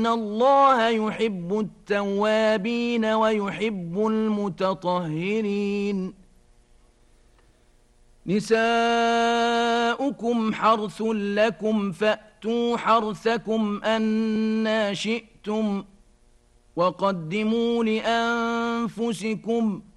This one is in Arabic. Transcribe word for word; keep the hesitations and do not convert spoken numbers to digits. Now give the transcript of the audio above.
إن الله يحب التوابين ويحب المتطهرين. نساؤكم حرث لكم فأتوا حرثكم أنى شئتم وقدموا لأنفسكم